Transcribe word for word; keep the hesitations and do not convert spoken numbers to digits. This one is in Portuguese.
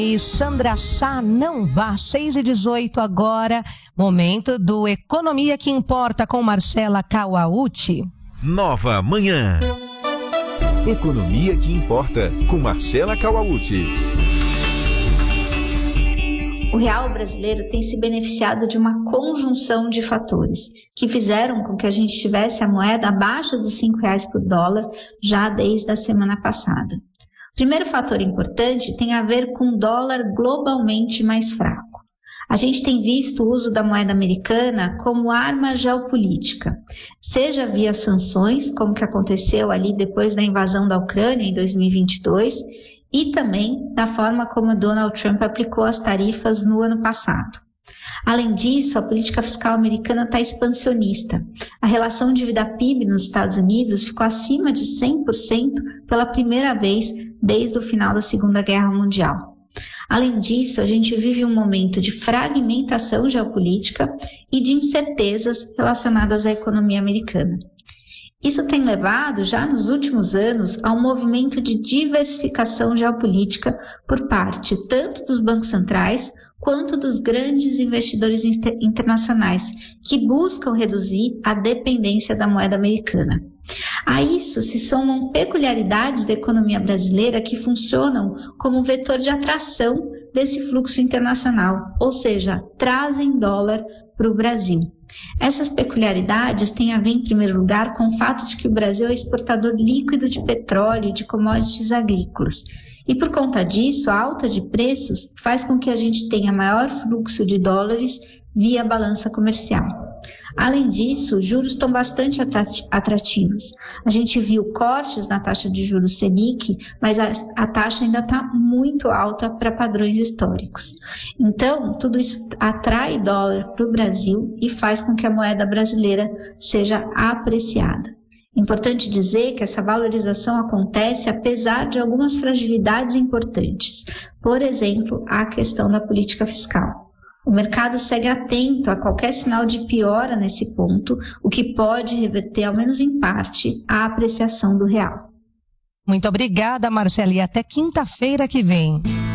E Sandra Sá, não vá, seis e dezoito agora, momento do Economia que Importa com Marcela Kawauchi. Nova Manhã. Economia que Importa com Marcela Kawauchi. O real brasileiro tem se beneficiado de uma conjunção de fatores que fizeram com que a gente tivesse a moeda abaixo dos cinco reais por dólar já desde a semana passada. O primeiro fator importante tem a ver com o dólar globalmente mais fraco. A gente tem visto o uso da moeda americana como arma geopolítica, seja via sanções, como que aconteceu ali depois da invasão da Ucrânia em dois mil e vinte e dois, e também da forma como Donald Trump aplicou as tarifas no ano passado. Além disso, a política fiscal americana está expansionista. A relação dívida-P I B nos Estados Unidos ficou acima de cem por cento pela primeira vez desde o final da Segunda Guerra Mundial. Além disso, a gente vive um momento de fragmentação geopolítica e de incertezas relacionadas à economia americana. Isso tem levado, já nos últimos anos, a um movimento de diversificação geopolítica por parte tanto dos bancos centrais quanto dos grandes investidores inter- internacionais, que buscam reduzir a dependência da moeda americana. A isso se somam peculiaridades da economia brasileira que funcionam como vetor de atração desse fluxo internacional, ou seja, trazem dólar para o Brasil. Essas peculiaridades têm a ver, em primeiro lugar, com o fato de que o Brasil é exportador líquido de petróleo e de commodities agrícolas. E por conta disso, a alta de preços faz com que a gente tenha maior fluxo de dólares via balança comercial. Além disso, os juros estão bastante atrativos. A gente viu cortes na taxa de juros Selic, mas a, a taxa ainda está muito alta para padrões históricos. Então, tudo isso atrai dólar para o Brasil e faz com que a moeda brasileira seja apreciada. Importante dizer que essa valorização acontece apesar de algumas fragilidades importantes. Por exemplo, a questão da política fiscal. O mercado segue atento a qualquer sinal de piora nesse ponto, o que pode reverter, ao menos em parte, a apreciação do real. Muito obrigada, Marcela, e até quinta-feira que vem.